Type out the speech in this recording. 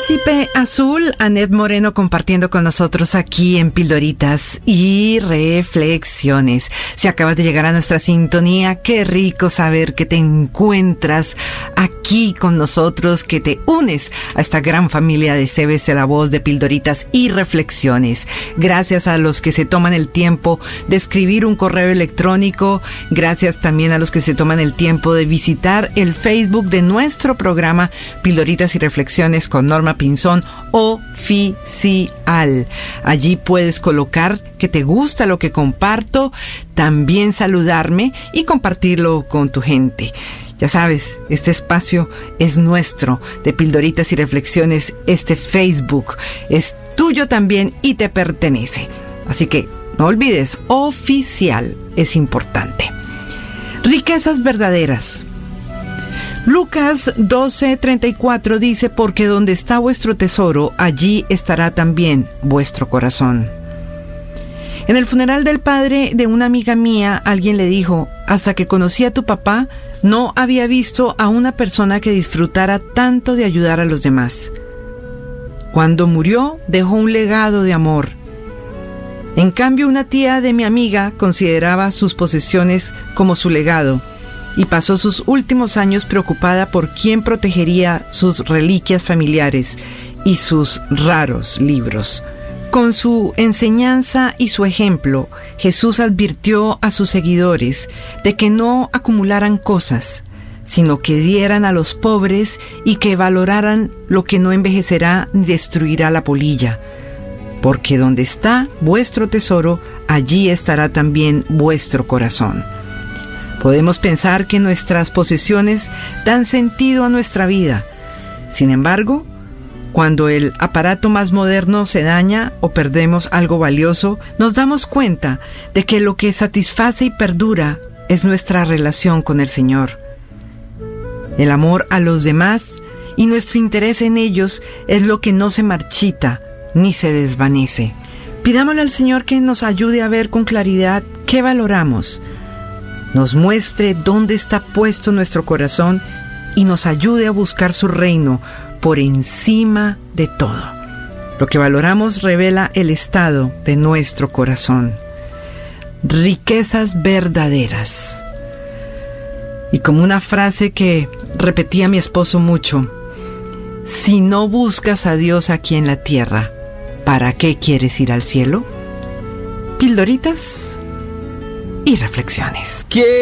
Príncipe Azul, Anet Moreno compartiendo con nosotros aquí en Pildoritas y Reflexiones. Si acabas de llegar a nuestra sintonía, qué rico saber que te encuentras aquí con nosotros, que te unes a esta gran familia de CBC La Voz de Pildoritas y Reflexiones. Gracias a los que se toman el tiempo de escribir un correo electrónico, gracias también a los que se toman el tiempo de visitar el Facebook de nuestro programa Pildoritas y Reflexiones con Norma Pinzón oficial. Allí puedes colocar que te gusta lo que comparto, también saludarme y compartirlo con tu gente. Ya sabes, este espacio es nuestro, de Pildoritas y Reflexiones. Este Facebook es tuyo también y te pertenece. Así que no olvides, oficial es importante. Riquezas verdaderas. Lucas 12:34 dice: porque donde está vuestro tesoro, allí estará también vuestro corazón. En el funeral del padre de una amiga mía, alguien le dijo: hasta que conocí a tu papá, no había visto a una persona que disfrutara tanto de ayudar a los demás. Cuando murió, dejó un legado de amor. En cambio, una tía de mi amiga consideraba sus posesiones como su legado y pasó sus últimos años preocupada por quién protegería sus reliquias familiares y sus raros libros. Con su enseñanza y su ejemplo, Jesús advirtió a sus seguidores de que no acumularan cosas, sino que dieran a los pobres y que valoraran lo que no envejecerá ni destruirá la polilla. Porque donde está vuestro tesoro, allí estará también vuestro corazón. Podemos pensar que nuestras posesiones dan sentido a nuestra vida. Sin embargo, cuando el aparato más moderno se daña o perdemos algo valioso, nos damos cuenta de que lo que satisface y perdura es nuestra relación con el Señor. El amor a los demás y nuestro interés en ellos es lo que no se marchita ni se desvanece. Pidámosle al Señor que nos ayude a ver con claridad qué valoramos, nos muestre dónde está puesto nuestro corazón y nos ayude a buscar su reino por encima de todo. Lo que valoramos revela el estado de nuestro corazón. Riquezas verdaderas. Y como una frase que repetía mi esposo mucho: si no buscas a Dios aquí en la tierra, ¿para qué quieres ir al cielo? Pildoritas y reflexiones.